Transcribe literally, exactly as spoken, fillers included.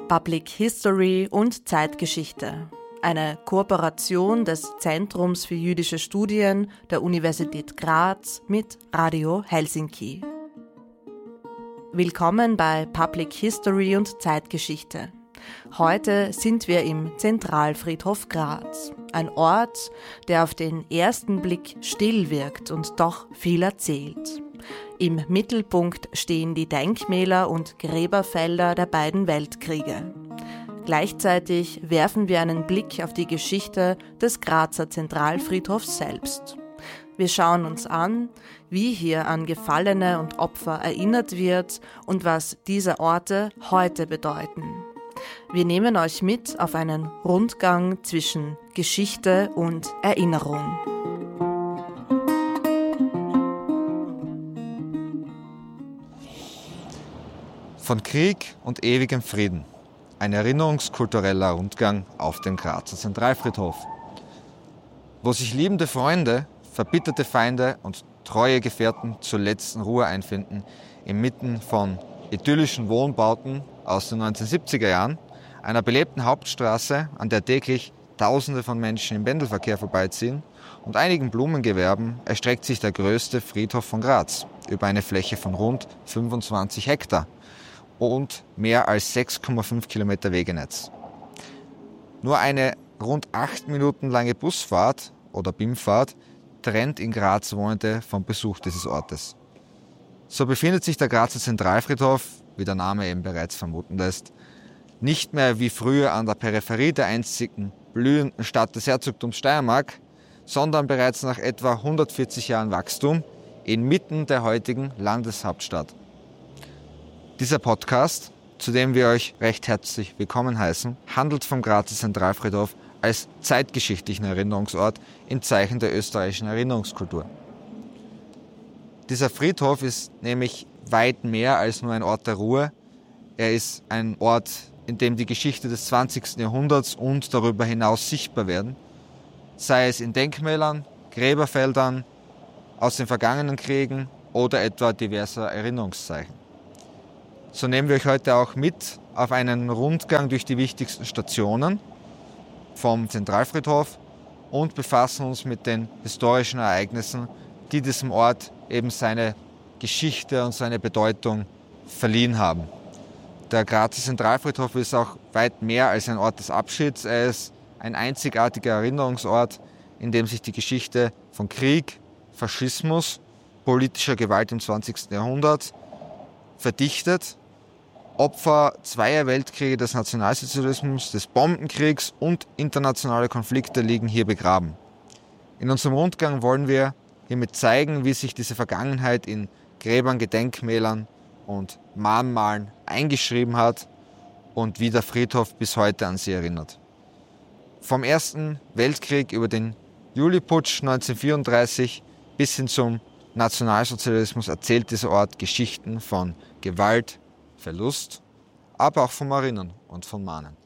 Public History und Zeitgeschichte. Eine Kooperation des Zentrums für jüdische Studien der Universität Graz mit Radio Helsinki. Willkommen bei Public History und Zeitgeschichte. Heute sind wir im Zentralfriedhof Graz, ein Ort, der auf den ersten Blick still wirkt und doch viel erzählt. Im Mittelpunkt stehen die Denkmäler und Gräberfelder der beiden Weltkriege. Gleichzeitig werfen wir einen Blick auf die Geschichte des Grazer Zentralfriedhofs selbst. Wir schauen uns an, wie hier an Gefallene und Opfer erinnert wird und was diese Orte heute bedeuten. Wir nehmen euch mit auf einen Rundgang zwischen Geschichte und Erinnerung. Von Krieg und ewigem Frieden. Ein erinnerungskultureller Rundgang auf dem Grazer Zentralfriedhof. Wo sich liebende Freunde, verbitterte Feinde und treue Gefährten zur letzten Ruhe einfinden, inmitten von idyllischen Wohnbauten aus den neunzehnhundertsiebziger Jahren, einer belebten Hauptstraße, an der täglich Tausende von Menschen im Pendelverkehr vorbeiziehen, und einigen Blumengewerben erstreckt sich der größte Friedhof von Graz über eine Fläche von rund fünfundzwanzig Hektar und mehr als sechs Komma fünf Kilometer Wegenetz. Nur eine rund acht Minuten lange Busfahrt oder B I M-Fahrt trennt in Graz Wohnende vom Besuch dieses Ortes. So befindet sich der Grazer Zentralfriedhof, wie der Name eben bereits vermuten lässt, nicht mehr wie früher an der Peripherie der einstigen blühenden Stadt des Herzogtums Steiermark, sondern bereits nach etwa hundertvierzig Jahren Wachstum inmitten der heutigen Landeshauptstadt. Dieser Podcast, zu dem wir euch recht herzlich willkommen heißen, handelt vom Grazer Zentralfriedhof als zeitgeschichtlichen Erinnerungsort im Zeichen der österreichischen Erinnerungskultur. Dieser Friedhof ist nämlich weit mehr als nur ein Ort der Ruhe. Er ist ein Ort, in dem die Geschichte des zwanzigsten Jahrhunderts und darüber hinaus sichtbar werden, sei es in Denkmälern, Gräberfeldern, aus den vergangenen Kriegen oder etwa diverser Erinnerungszeichen. So nehmen wir euch heute auch mit auf einen Rundgang durch die wichtigsten Stationen vom Zentralfriedhof und befassen uns mit den historischen Ereignissen, die diesem Ort eben seine Geschichte und seine Bedeutung verliehen haben. Der Grazer Zentralfriedhof ist auch weit mehr als ein Ort des Abschieds. Er ist ein einzigartiger Erinnerungsort, in dem sich die Geschichte von Krieg, Faschismus, politischer Gewalt im zwanzigsten Jahrhundert verdichtet. Opfer zweier Weltkriege, des Nationalsozialismus, des Bombenkriegs und internationale Konflikte liegen hier begraben. In unserem Rundgang wollen wir hiermit zeigen, wie sich diese Vergangenheit in Gräbern, Gedenkmälern und Mahnmalen eingeschrieben hat und wie der Friedhof bis heute an sie erinnert. Vom Ersten Weltkrieg über den Juliputsch neunzehnhundertvierunddreißig bis hin zum Nationalsozialismus erzählt dieser Ort Geschichten von Gewalt, Verlust, aber auch vom Erinnern und vom Mahnen.